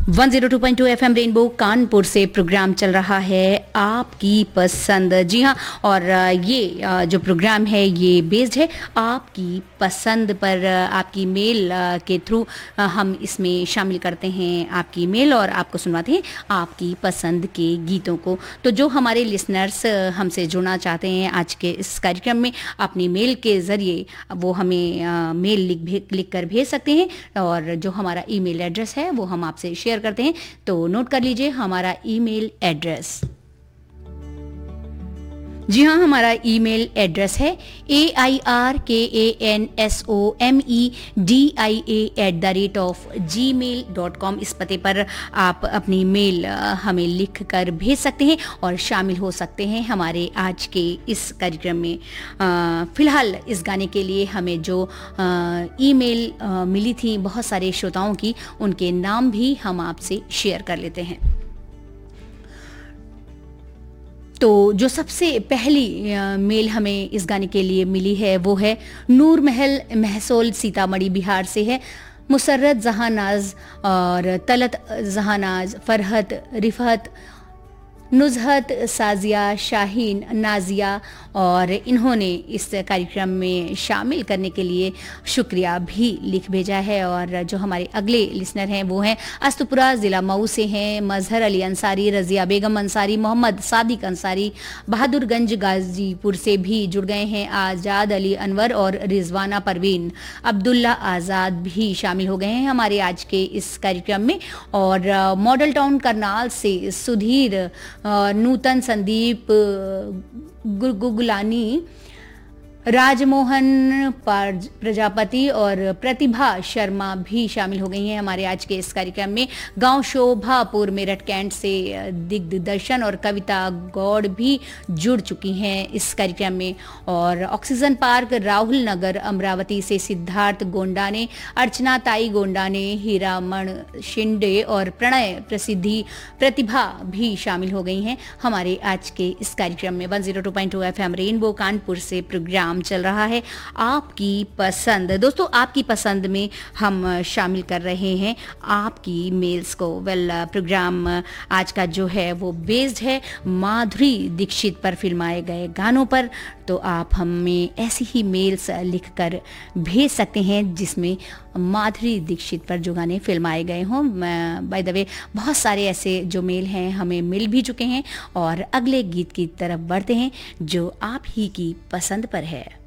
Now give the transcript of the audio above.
102.2 FM rainbow Kanpur से programme चल रहा है आपकी पसंद। जी हाँ, और ये जो प्रोग्राम है ये बेस्ड है आपकी पसंद पर। आपकी मेल के थ्रू हम इसमें शामिल करते हैं आपकी मेल और आपको सुनवाते हैं आपकी पसंद के गीतों को। तो जो हमारे लिसनर्स हमसे जुड़ना चाहते हैं आज के इस कार्यक्रम में, अपनी मेल के ज़रिए वो हमें मेल लिख कर भेज सकते हैं। और जो हमारा ईमेल एड्रेस है वो हम आपसे शेयर करते हैं, तो नोट कर लीजिए हमारा ईमेल एड्रेस। जी हाँ, हमारा ईमेल एड्रेस है AIRKANSOMEDIA@gmail.com। इस पते पर आप अपनी मेल हमें लिख कर भेज सकते हैं और शामिल हो सकते हैं हमारे आज के इस कार्यक्रम में। फिलहाल इस गाने के लिए हमें जो ईमेल मिली थी बहुत सारे श्रोताओं की, उनके नाम भी हम आपसे शेयर कर लेते हैं। तो जो सबसे पहली मेल हमें इस गाने के लिए मिली है वो है नूर महल महसोल सीतामढ़ी बिहार से है। मुसर्रत जहानाज और तलत जहानाज, फरहत, रिफत, नुजहत, साजिया, शाहीन, नाजिया, और इन्होंने इस कार्यक्रम में शामिल करने के लिए शुक्रिया भी लिख भेजा है। और जो हमारे अगले लिसनर हैं वो हैं अस्तपुरा ज़िला मऊ से हैं मजहर अली अंसारी, रज़िया बेगम अंसारी, मोहम्मद सादिक अंसारी। बहादुरगंज गाजीपुर से भी जुड़ गए हैं आज़ाद अली अनवर और रिजवाना परवीन। अब्दुल्ला आज़ाद भी शामिल हो गए हैं हमारे आज के इस कार्यक्रम में। और मॉडल टाउन करनाल से सुधीर, नूतन, संदीप, गुगुलानी, राजमोहन प्रजापति और प्रतिभा शर्मा भी शामिल हो गई हैं हमारे आज के इस कार्यक्रम में। गांव शोभापुर मेरठ कैंट से दिग्दर्शन और कविता गौड़ भी जुड़ चुकी हैं इस कार्यक्रम में। और ऑक्सीजन पार्क राहुल नगर अमरावती से सिद्धार्थ गोंडा ने, अर्चना ताई गोंडा ने, हीरामण शिंदे और प्रणय प्रसिद्धि प्रतिभा भी शामिल हो गई हैं हमारे आज के इस कार्यक्रम में। 102.2 एफएम रेनबो कानपुर से प्रोग्राम चल रहा है आपकी पसंद। दोस्तों, आपकी पसंद में हम शामिल कर रहे हैं आपकी मेल्स को। प्रोग्राम आज का जो है वो बेस्ड है माधुरी दीक्षित पर फिल्माए गए गानों पर। तो आप हमें ऐसी ही मेल्स लिख कर भेज सकते हैं जिसमें माधुरी दीक्षित पर जो गाने फिल्माए गए हों। बाय द वे बहुत सारे ऐसे जो मेल हैं हमें मिल भी चुके हैं। और अगले गीत की तरफ बढ़ते हैं जो आप ही की पसंद पर है।